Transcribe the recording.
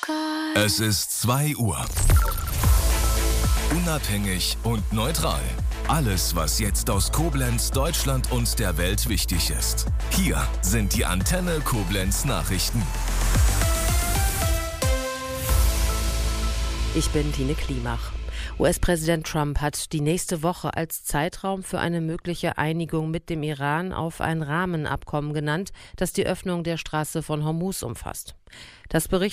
Es ist 2 Uhr. Unabhängig und neutral. Alles, was jetzt aus Koblenz, Deutschland und der Welt wichtig ist. Hier sind die Antenne Koblenz Nachrichten. Ich bin Tine Klimach. US-Präsident Trump hat die nächste Woche als Zeitraum für eine mögliche Einigung mit dem Iran auf ein Rahmenabkommen genannt, das die Öffnung der Straße von Hormuz umfasst. Das berichtet